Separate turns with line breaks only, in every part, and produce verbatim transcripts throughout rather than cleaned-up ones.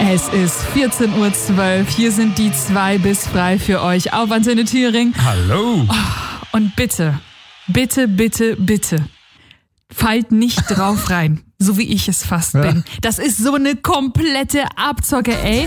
Es ist vierzehn Uhr zwölf. Hier sind die zwei bis frei für euch auf Antenne Thüringen.
Hallo.
Und bitte, bitte, bitte, bitte, fallt nicht drauf rein, so wie ich es fast
Ja.
bin. Das ist so eine komplette Abzocke, ey.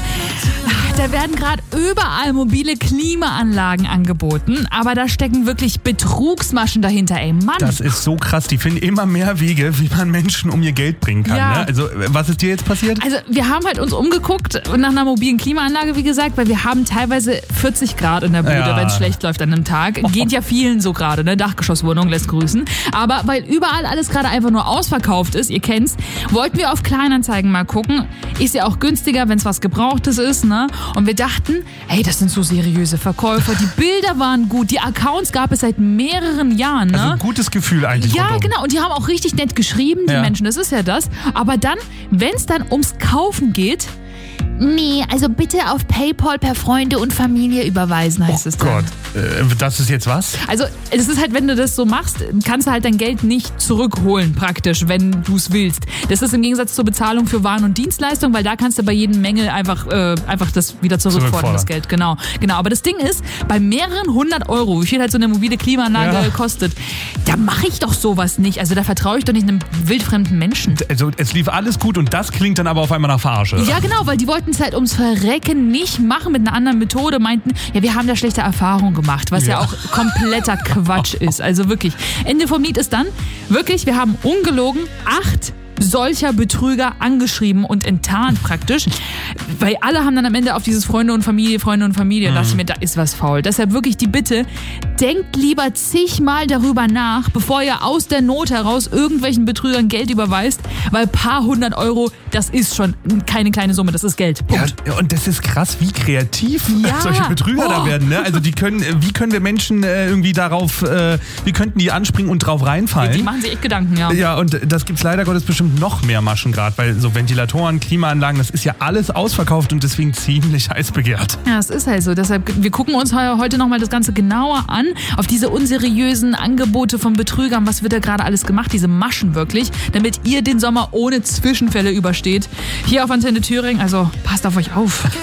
Da werden gerade überall mobile Klimaanlagen angeboten, aber da stecken wirklich Betrugsmaschen dahinter, ey, Mann.
Das ist so krass. Die finden immer mehr Wege, wie man Menschen um ihr Geld bringen kann.
Ja.
Ne? Also, was ist dir jetzt passiert?
Also wir haben halt uns umgeguckt nach einer mobilen Klimaanlage, wie gesagt, weil wir haben teilweise vierzig Grad in der Bude,
Ja.
wenn es schlecht läuft an einem Tag. Geht ja vielen so gerade, ne? Dachgeschosswohnung lässt grüßen. Aber weil überall alles gerade einfach nur ausverkauft ist, ihr kennt's, wollten wir auf Kleinanzeigen mal gucken. Ist ja auch günstiger, wenn es was Gebrauchtes ist, ne? Und wir dachten, hey, das sind so seriöse Verkäufer. Die Bilder waren gut, die Accounts gab es seit mehreren Jahren, ne?
Also ein gutes Gefühl eigentlich.
Ja,
rundum.
genau. Und die haben auch richtig nett geschrieben, die
Ja.
Menschen. Das ist ja das. Aber dann, wenn es dann ums Kaufen geht, nee, also bitte auf PayPal per Freunde und Familie überweisen, heißt
Oh
es dann.
Gott, äh, das ist jetzt was?
Also es ist halt, wenn du das so machst, kannst du halt dein Geld nicht zurückholen praktisch, wenn du es willst. Das ist im Gegensatz zur Bezahlung für Waren und Dienstleistungen, weil da kannst du bei jedem Mängel einfach, äh, einfach das wieder zurückfordern,
Zurückfordern.
das Geld. Genau, genau. Aber das Ding ist, bei mehreren hundert Euro, wie viel halt so eine mobile Klimaanlage
Ja.
kostet, da mache ich doch sowas nicht. Also da vertraue ich doch nicht einem wildfremden Menschen.
Also, es lief alles gut und das klingt dann aber auf einmal nach Verarsche.
Ja, genau, weil die wollten es halt ums Verrecken nicht machen mit einer anderen Methode, meinten, ja, wir haben da schlechte Erfahrungen gemacht, was ja,
Ja.
auch kompletter Quatsch ist. Also wirklich, Ende vom Lied ist dann, wirklich, wir haben ungelogen acht solcher Betrüger angeschrieben und enttarnt praktisch, weil alle haben dann am Ende auf dieses Freunde und Familie, Freunde und Familie, und dachte ich mir, da ist was faul. Deshalb wirklich die Bitte, denkt lieber zigmal darüber nach, bevor ihr aus der Not heraus irgendwelchen Betrügern Geld überweist, weil ein paar hundert Euro, das ist schon keine kleine Summe, das ist Geld. Punkt.
Ja, und das ist krass, wie kreativ
Ja.
solche Betrüger
Oh.
da werden. Ne? Also die können, wie können wir Menschen äh, irgendwie darauf, äh, wie könnten die anspringen und drauf reinfallen?
Die machen sich echt Gedanken, ja.
Ja, und das gibt's leider Gottes bestimmt noch mehr Maschen gerade, weil so Ventilatoren, Klimaanlagen, das ist ja alles ausverkauft und deswegen ziemlich heiß begehrt.
Ja, es ist halt so. Deshalb, wir gucken uns heu- heute nochmal das Ganze genauer an, auf diese unseriösen Angebote von Betrügern. Was wird da gerade alles gemacht? Diese Maschen wirklich, damit ihr den Sommer ohne Zwischenfälle übersteht. Hier auf Antenne Thüringen, also passt auf euch auf.